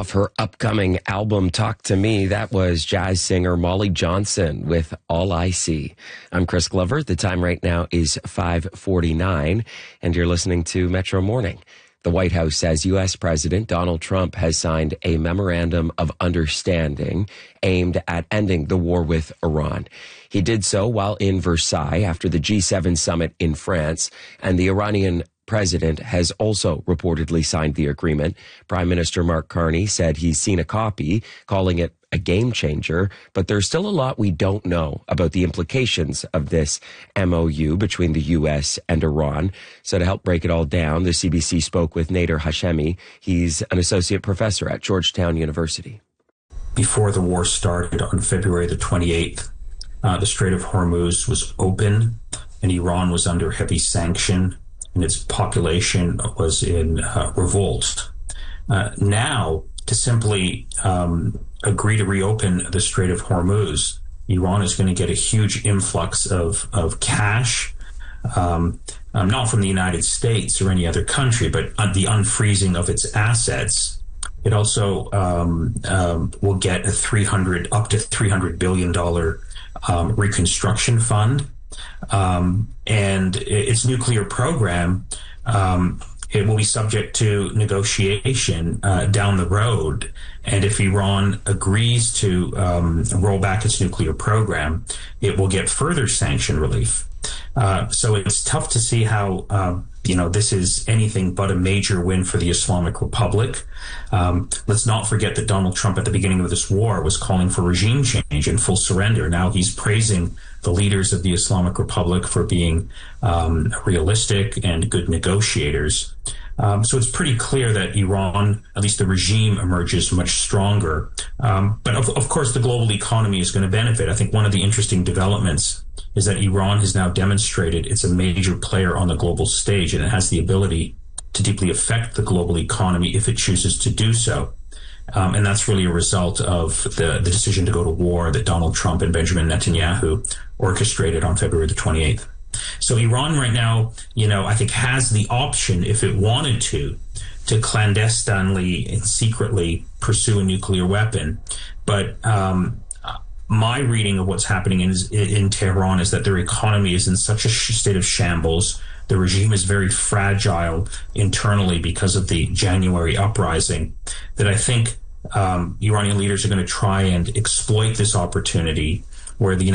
off her upcoming album, Talk to Me. That was jazz singer Molly Johnson with All I See. I'm Chris Glover. The time right now is 5:49, and you're listening to Metro Morning. The White House says U.S. President Donald Trump has signed a memorandum of understanding aimed at ending the war with Iran. He did so while in Versailles after the G7 summit in France, and the Iranian president has also reportedly signed the agreement. Prime Minister Mark Carney said he's seen a copy, calling it a game changer, but there's still a lot we don't know about the implications of this MOU between the U.S. and Iran. So to help break it all down, the CBC spoke with Nader Hashemi. He's an associate professor at Georgetown University. Before the war started on February the 28th, the Strait of Hormuz was open and Iran was under heavy sanction and its population was in revolt. Now, to simply agree to reopen the Strait of Hormuz, Iran is going to get a huge influx of cash, not from the United States or any other country, but the unfreezing of its assets. It also will get a up to $300 billion reconstruction fund. And its nuclear program, it will be subject to negotiation down the road. And if Iran agrees to roll back its nuclear program, it will get further sanction relief. So it's tough to see how, this is anything but a major win for the Islamic Republic. Let's not forget that Donald Trump at the beginning of this war was calling for regime change and full surrender. Now he's praising the leaders of the Islamic Republic for being realistic and good negotiators. So it's pretty clear that Iran, at least the regime, emerges much stronger. But of course, the global economy is going to benefit. I think one of the interesting developments is that Iran has now demonstrated it's a major player on the global stage, and it has the ability to deeply affect the global economy if it chooses to do so. And that's really a result of the decision to go to war that Donald Trump and Benjamin Netanyahu orchestrated on February the 28th. So Iran right now, I think has the option, if it wanted to clandestinely and secretly pursue a nuclear weapon. But my reading of what's happening in Tehran is that their economy is in such a state of shambles. The regime is very fragile internally because of the January uprising, that I think Iranian leaders are going to try and exploit this opportunity where the